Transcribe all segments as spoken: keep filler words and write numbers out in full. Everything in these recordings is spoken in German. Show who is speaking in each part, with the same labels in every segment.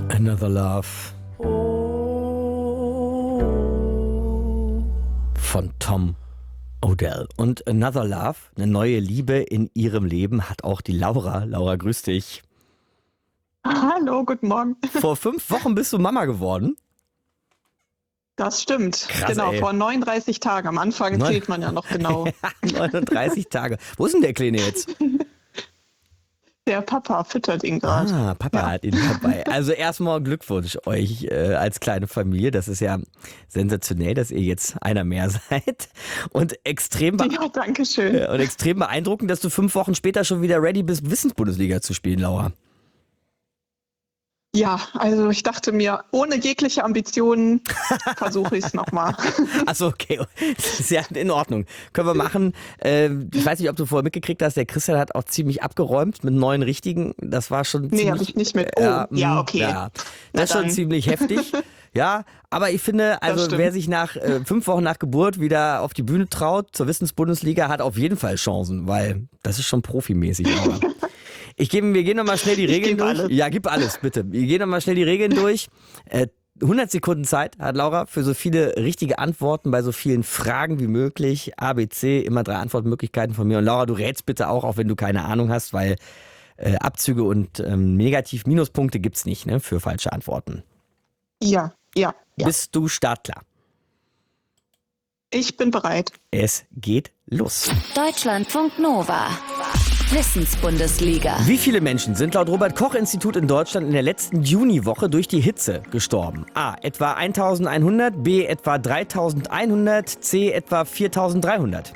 Speaker 1: Another Love von Tom Odell. Und Another Love, eine neue Liebe in ihrem Leben, hat auch die Laura. Laura, grüß dich.
Speaker 2: Hallo, guten Morgen.
Speaker 1: Vor fünf Wochen bist du Mama geworden.
Speaker 2: Das stimmt.
Speaker 1: Krass,
Speaker 2: genau,
Speaker 1: ey.
Speaker 2: vor neununddreißig Tagen. Am Anfang
Speaker 1: Neun-
Speaker 2: zählt man ja noch genau.
Speaker 1: neununddreißig Tage. Wo ist denn der Kleine jetzt?
Speaker 2: Der Papa füttert ihn gerade.
Speaker 1: Ah, Papa
Speaker 2: Ja.
Speaker 1: hat ihn dabei. Also erstmal Glückwunsch euch äh, als kleine Familie. Das ist ja sensationell, dass ihr jetzt einer mehr seid. Und extrem, be
Speaker 2: Ja, danke schön.
Speaker 1: äh, und extrem beeindruckend, dass du fünf Wochen später schon wieder ready bist, Wissensbundesliga zu spielen, Laura.
Speaker 2: Ja, also ich dachte mir, ohne jegliche Ambitionen versuche ich es nochmal.
Speaker 1: Achso, okay. Das ist ja in Ordnung. Können wir machen. Äh, ich weiß nicht, ob du vorher mitgekriegt hast, der Christian hat auch ziemlich abgeräumt mit neun Richtigen. Das war schon ziemlich...
Speaker 2: Nee, habe ich nicht mit. Oh,
Speaker 1: Ja,
Speaker 2: ja,
Speaker 1: mh,
Speaker 2: okay.
Speaker 1: Ja.
Speaker 2: Na
Speaker 1: Das ist schon
Speaker 2: dann.
Speaker 1: ziemlich heftig. Ja, aber ich finde, also
Speaker 2: stimmt.
Speaker 1: wer sich nach äh, fünf Wochen nach Geburt wieder auf die Bühne traut zur Wissensbundesliga, hat auf jeden Fall Chancen, weil das ist schon profimäßig. Aber ich gebe, wir gehen nochmal schnell die
Speaker 2: Ich
Speaker 1: Regeln
Speaker 2: gebe
Speaker 1: durch.
Speaker 2: alles.
Speaker 1: Ja, gib alles, bitte. Wir gehen nochmal schnell die Regeln durch. Äh, hundert Sekunden Zeit hat Laura für so viele richtige Antworten bei so vielen Fragen wie möglich. A, B, C, immer drei Antwortmöglichkeiten von mir. Und Laura, du rätst bitte auch, auch wenn du keine Ahnung hast, weil äh, Abzüge und ähm, Negativ-Minuspunkte gibt's nicht, ne, für falsche Antworten.
Speaker 2: Ja, ja, ja.
Speaker 1: Bist du startklar?
Speaker 2: Ich bin bereit.
Speaker 1: Es geht los.
Speaker 3: Deutschlandfunk Nova. Wissensbundesliga.
Speaker 1: Wie viele Menschen sind laut Robert-Koch-Institut in Deutschland in der letzten Juniwoche durch die Hitze gestorben? A. Etwa eintausendeinhundert, B. etwa dreitausendeinhundert, C. etwa viertausenddreihundert.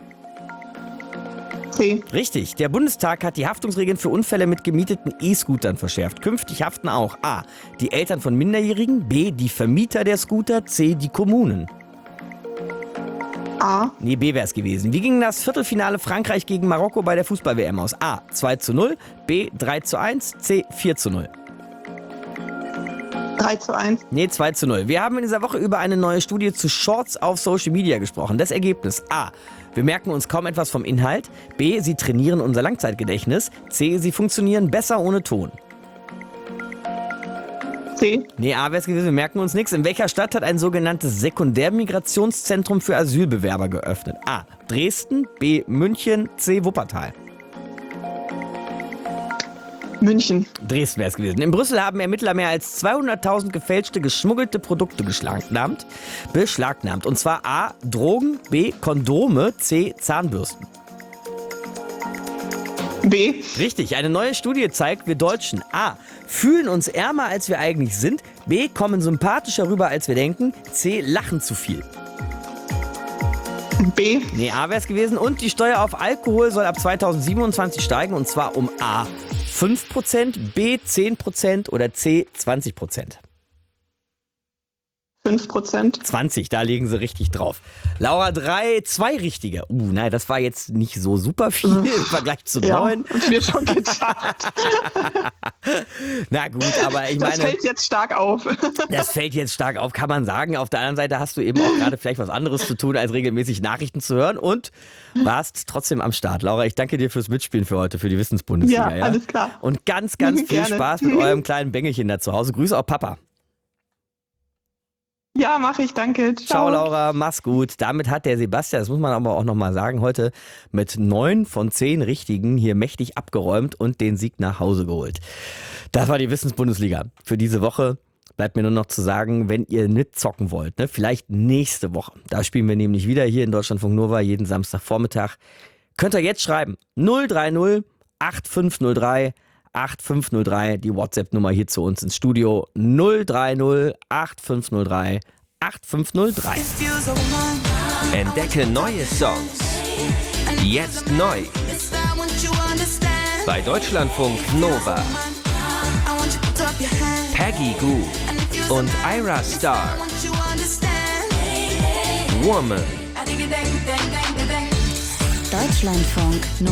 Speaker 2: C.
Speaker 1: Richtig, der Bundestag hat die Haftungsregeln für Unfälle mit gemieteten E-Scootern verschärft. Künftig haften auch A. die Eltern von Minderjährigen, B. die Vermieter der Scooter, C. die Kommunen.
Speaker 2: A.
Speaker 1: Nee, B wäre es gewesen. Wie ging das Viertelfinale Frankreich gegen Marokko bei der Fußball-W M aus? A. zwei zu null, B. drei zu eins, C. vier zu null.
Speaker 2: drei zu eins.
Speaker 1: Nee, zwei zu null. Wir haben in dieser Woche über eine neue Studie zu Shorts auf Social Media gesprochen. Das Ergebnis: A. Wir merken uns kaum etwas vom Inhalt. B. Sie trainieren unser Langzeitgedächtnis. C. Sie funktionieren besser ohne Ton.
Speaker 2: C.
Speaker 1: Nee, A wäre es gewesen, wir merken uns nichts. In welcher Stadt hat ein sogenanntes Sekundärmigrationszentrum für Asylbewerber geöffnet? A. Dresden, B. München, C. Wuppertal.
Speaker 2: München.
Speaker 1: Dresden wäre es gewesen. In Brüssel haben Ermittler mehr als zweihunderttausend gefälschte, geschmuggelte Produkte beschlagnahmt. Beschlagnahmt. Und zwar A. Drogen, B. Kondome, C. Zahnbürsten.
Speaker 2: B.
Speaker 1: Richtig, eine neue Studie zeigt, wir Deutschen A. fühlen uns ärmer, als wir eigentlich sind, B. kommen sympathischer rüber, als wir denken, C. lachen zu viel.
Speaker 2: B.
Speaker 1: Nee, A wäre es gewesen. Und die Steuer auf Alkohol soll ab zweitausendsiebenundzwanzig steigen, und zwar um A. fünf Prozent, B. zehn Prozent oder C. zwanzig Prozent.
Speaker 2: fünf Prozent.
Speaker 1: zwanzig, da legen sie richtig drauf. Laura, drei, zwei richtige. Uh, nein, das war jetzt nicht so super viel im Vergleich zu
Speaker 2: Ja,
Speaker 1: neun.
Speaker 2: und mir schon gedacht.
Speaker 1: Na gut, aber ich
Speaker 2: Das
Speaker 1: meine,
Speaker 2: fällt jetzt stark auf.
Speaker 1: das fällt jetzt stark auf, kann man sagen. Auf der anderen Seite hast du eben auch gerade vielleicht was anderes zu tun, als regelmäßig Nachrichten zu hören, und warst trotzdem am Start. Laura, ich danke dir fürs Mitspielen für heute, für die Wissensbundesliga.
Speaker 2: Ja, alles klar.
Speaker 1: Und ganz, ganz viel
Speaker 2: Gerne.
Speaker 1: Spaß mit eurem kleinen Bengelchen da zu Hause. Grüße auch Papa.
Speaker 2: Ja, mache ich, danke. Ciao.
Speaker 1: Ciao Laura, mach's gut. Damit hat der Sebastian, das muss man aber auch nochmal sagen, heute mit neun von zehn Richtigen hier mächtig abgeräumt und den Sieg nach Hause geholt. Das war die Wissensbundesliga für diese Woche. Bleibt mir nur noch zu sagen, wenn ihr mitzocken wollt, ne, vielleicht nächste Woche. Da spielen wir nämlich wieder hier in Deutschlandfunk Nova jeden Samstagvormittag. Könnt ihr jetzt schreiben. null drei null acht fünf null drei acht fünf null drei, die WhatsApp-Nummer hier zu uns ins Studio. null drei null acht fünf null drei acht fünf null drei.
Speaker 4: Entdecke neue Songs. Jetzt neu. Bei Deutschlandfunk Nova. Peggy Gou und Ira Star. Woman.
Speaker 3: Deutschlandfunk Nova.